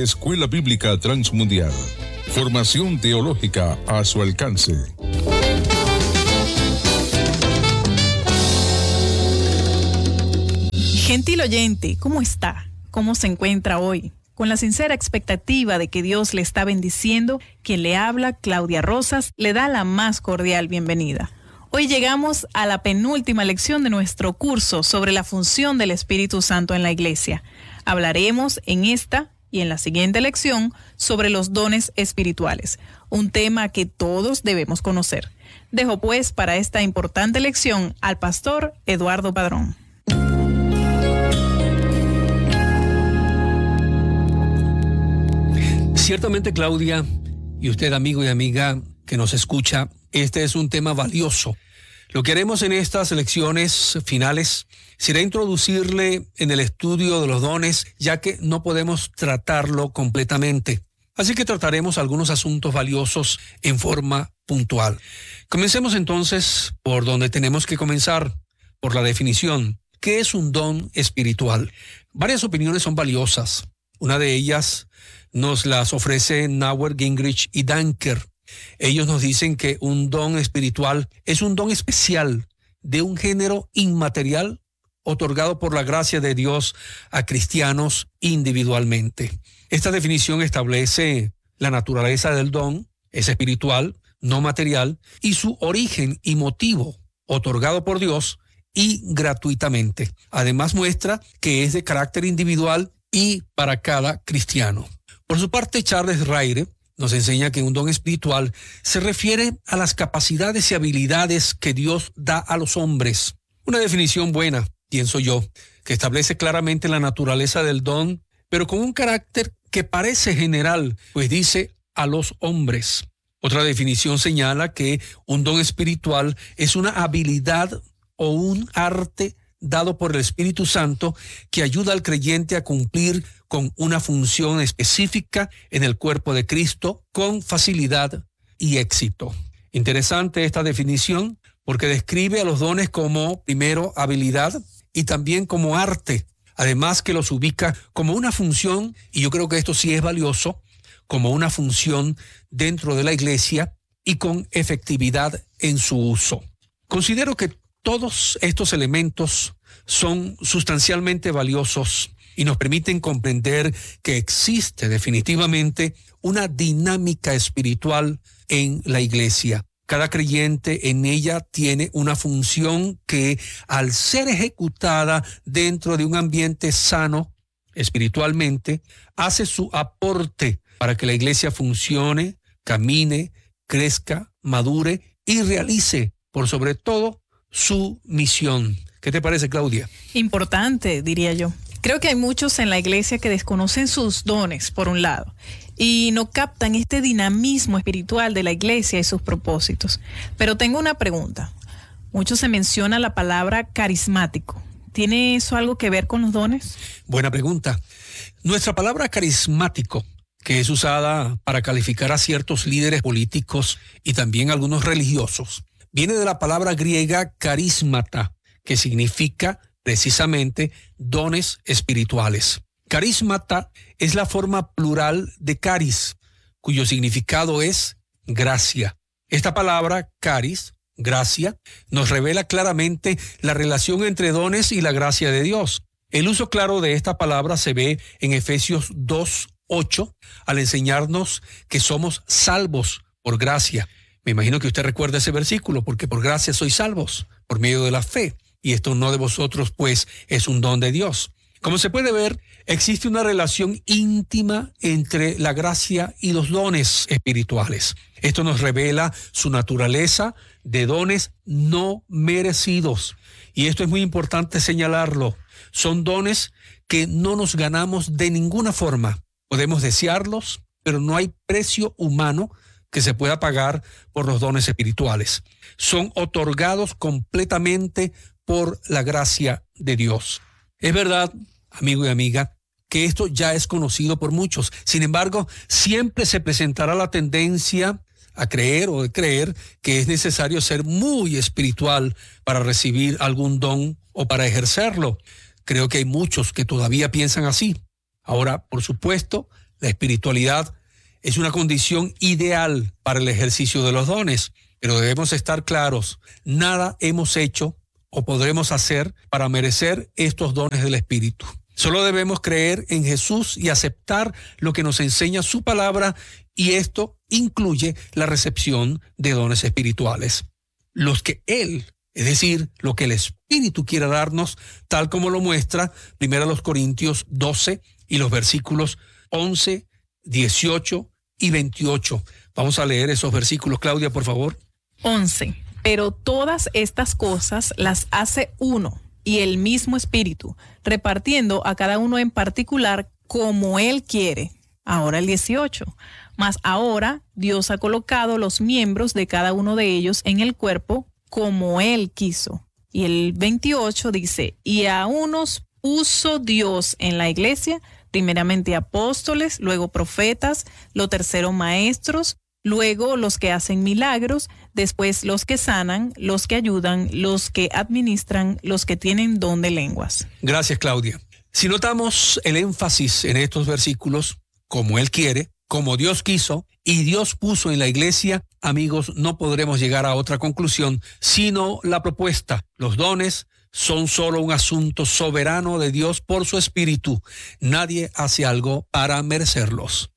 Escuela Bíblica Transmundial. Formación teológica a su alcance. Gentil oyente, ¿cómo está? ¿Cómo se encuentra hoy? Con la sincera expectativa de que Dios le está bendiciendo, quien le habla, Claudia Rosas, le da la más cordial bienvenida. Hoy llegamos a la penúltima lección de nuestro curso sobre la función del Espíritu Santo en la Iglesia. Hablaremos en esta y en la siguiente lección sobre los dones espirituales, un tema que todos debemos conocer. Dejo pues para esta importante lección al pastor Eduardo Padrón. Ciertamente, Claudia, y usted, amigo y amiga que nos escucha, este es un tema valioso. Lo que haremos en estas lecciones finales será introducirle en el estudio de los dones, ya que no podemos tratarlo completamente. Así que trataremos algunos asuntos valiosos en forma puntual. Comencemos entonces por donde tenemos que comenzar, por la definición. ¿Qué es un don espiritual? Varias opiniones son valiosas. Una de ellas nos las ofrecen Nauer, Gingrich y Danker. Ellos nos dicen que un don espiritual es un don especial de un género inmaterial otorgado por la gracia de Dios a cristianos individualmente. Esta definición establece la naturaleza del don, es espiritual, no material, y su origen y motivo otorgado por Dios y gratuitamente. Además muestra que es de carácter individual y para cada cristiano. Por su parte, Charles Ryrie nos enseña que un don espiritual se refiere a las capacidades y habilidades que Dios da a los hombres. Una definición buena, pienso yo, que establece claramente la naturaleza del don, pero con un carácter que parece general, pues dice a los hombres. Otra definición señala que un don espiritual es una habilidad o un arte dado por el Espíritu Santo que ayuda al creyente a cumplir con una función específica en el cuerpo de Cristo con facilidad y éxito. Interesante esta definición porque describe a los dones como, primero, habilidad y también como arte. Además que los ubica como una función, y yo creo que esto sí es valioso, como una función dentro de la iglesia y con efectividad en su uso. Considero que todos estos elementos son sustancialmente valiosos y nos permiten comprender que existe definitivamente una dinámica espiritual en la iglesia. Cada creyente en ella tiene una función que, al ser ejecutada dentro de un ambiente sano espiritualmente, hace su aporte para que la iglesia funcione, camine, crezca, madure y realice, por sobre todo, su misión. ¿Qué te parece, Claudia? Importante, diría yo. Creo que hay muchos en la iglesia que desconocen sus dones, por un lado, y no captan este dinamismo espiritual de la iglesia y sus propósitos. Pero tengo una pregunta. Mucho se menciona la palabra carismático. ¿Tiene eso algo que ver con los dones? Buena pregunta. Nuestra palabra carismático, que es usada para calificar a ciertos líderes políticos y también algunos religiosos, viene de la palabra griega carismata, que significa precisamente dones espirituales. Carismata es la forma plural de caris, cuyo significado es gracia. Esta palabra, caris, gracia, nos revela claramente la relación entre dones y la gracia de Dios. El uso claro de esta palabra se ve en Efesios 2:8, al enseñarnos que somos salvos por gracia. Me imagino que usted recuerda ese versículo, porque por gracia sois salvos, por medio de la fe. Y esto no de vosotros, pues es un don de Dios. Como se puede ver, existe una relación íntima entre la gracia y los dones espirituales. Esto nos revela su naturaleza de dones no merecidos. Y esto es muy importante señalarlo. Son dones que no nos ganamos de ninguna forma. Podemos desearlos, pero no hay precio humano que se pueda pagar por los dones espirituales. Son otorgados completamente por la gracia de Dios. Es verdad, amigo y amiga, que esto ya es conocido por muchos. Sin embargo, siempre se presentará la tendencia a creer o de creer que es necesario ser muy espiritual para recibir algún don o para ejercerlo. Creo que hay muchos que todavía piensan así. Ahora, por supuesto, La espiritualidad es una condición ideal para el ejercicio de los dones, pero debemos estar claros, nada hemos hecho o podremos hacer para merecer estos dones del Espíritu. Solo debemos creer en Jesús y aceptar lo que nos enseña su palabra, y esto incluye la recepción de dones espirituales. Los que Él, es decir, lo que el Espíritu quiere darnos, tal como lo muestra 1 Corintios 12 y los versículos 11, 18 y 28. Vamos a leer esos versículos, Claudia, por favor. 11. Pero todas estas cosas las hace uno y el mismo Espíritu, repartiendo a cada uno en particular como Él quiere. Ahora el 18. Mas ahora Dios ha colocado los miembros de cada uno de ellos en el cuerpo como Él quiso. Y el 28 dice, y a unos puso Dios en la iglesia, primeramente apóstoles, luego profetas, lo tercero maestros, luego los que hacen milagros, después los que sanan, los que ayudan, los que administran, los que tienen don de lenguas. Gracias, Claudia. Si notamos el énfasis en estos versículos, como Él quiere, como Dios quiso y Dios puso en la iglesia, amigos, no podremos llegar a otra conclusión sino la propuesta. Los dones son solo un asunto soberano de Dios por su Espíritu. Nadie hace algo para merecerlos.